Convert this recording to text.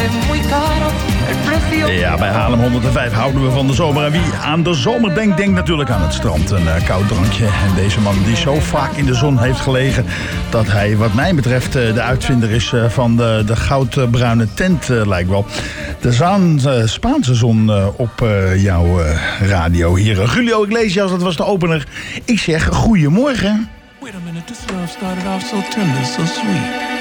Ja, bij Haarlem 105 houden we van de zomer. En wie aan de zomer denkt, denkt natuurlijk aan het strand. Een koud drankje. En deze man die zo vaak in de zon heeft gelegen, dat hij wat mij betreft de uitvinder is van de goudbruine tent, lijkt wel. De Spaanse zon op jouw radio hier. Julio Iglesias, dat was de opener. Ik zeg goedemorgen. Wait a minute, this love started off so tender, so sweet.